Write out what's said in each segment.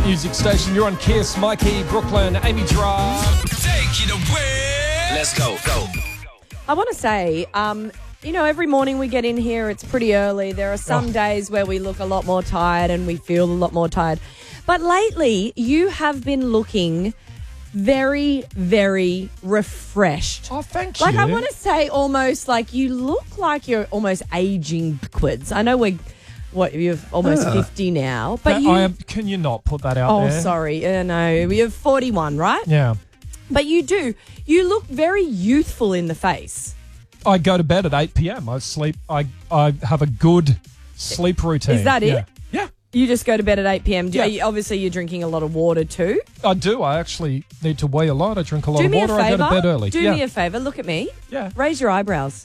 Music station. You're on Kiss, Mikey, Brooklyn, Amy Drive. Take it away. Let's go. I want to say, every morning we get in here, it's pretty early. There are some days where we look a lot more tired and we feel a lot more tired. But lately, you have been looking very, very refreshed. Oh, thank you. Like, I want to say almost like you look like you're almost aging backwards. I know you're almost 50 now. But Can you not put that out there? Oh, sorry. No, you're 41, right? Yeah. But you do. You look very youthful in the face. I go to bed at 8 p.m. I sleep. I have a good sleep routine. Is that it? Yeah. You just go to bed at 8 p.m. Yeah. Obviously, you're drinking a lot of water too. I do. I actually need to wee a lot. I drink a lot Do of me water. a favour. I go to bed early. Do me a favour. Look at me. Yeah. Raise your eyebrows.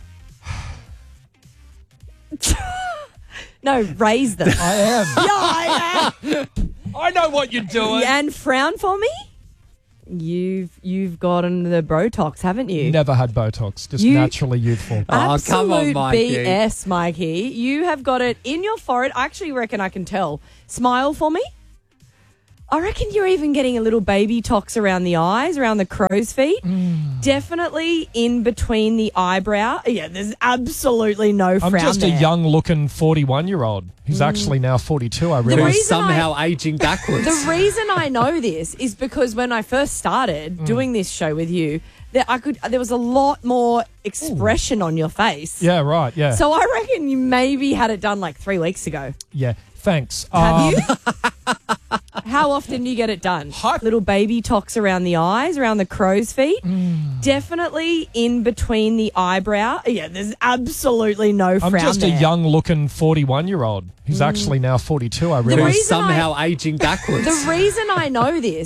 No, raise them. I am. Yeah, I am. I know what you're doing. And frown for me. You've gotten the Botox, haven't you? Never had Botox. Just naturally youthful. Absolute come on, Mikey. BS, Mikey. You have got it in your forehead. I actually reckon I can tell. Smile for me. I reckon you're even getting a little baby tox around the eyes, around the crow's feet. Definitely in between the eyebrow. Yeah, there's absolutely no frown I'm just there. a young-looking 41-year-old who's actually now 42, I realize. reason Somehow aging backwards. The reason I know this is because when I first started doing this show with you, there was a lot more expression on your face. Yeah, right, yeah. So I reckon you maybe had it done like 3 weeks ago. Yeah, thanks. Have you? How often do you get it done? Little baby tox around the eyes, around the crow's feet. Definitely in between the eyebrow. Yeah, there's absolutely no frown I'm just there. a young-looking 41-year-old who's actually now 42, I realize. Somehow aging backwards. The reason I know this